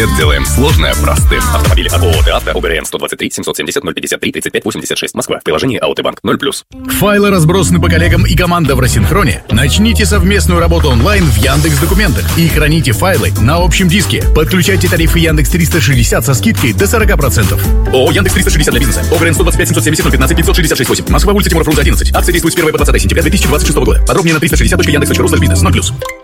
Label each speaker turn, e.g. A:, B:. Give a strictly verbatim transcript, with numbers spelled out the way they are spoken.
A: Делаем сложное простым. Автомобили от ООО «Авто», ОГРН сто двадцать три семьсот семьдесят ноль пятьдесят три тридцать пять восемьдесят шесть, Москва. Приложение АОТБанк ноль плюс.
B: Файлы разбросаны по коллегам и команда в рассинхроне? Начните совместную работу онлайн в Яндекс.Документах и храните файлы на общем диске. Подключайте тарифы Яндекс триста шестьдесят со скидкой до сорок процентов. ООО «Яндекс триста шестьдесят» для бизнеса. ОГРН сто двадцать пять семьсот семьдесят ноль пятнадцать девятьсот шестьдесят шесть восемь. Москва, улица Тимура Фрунзе одиннадцать. Акция действует с первого по двадцатое сентября две тысячи двадцать шестого года. Подробнее на триста шестьдесят точка яндекс точка ру слэш бизнес. ноль плюс.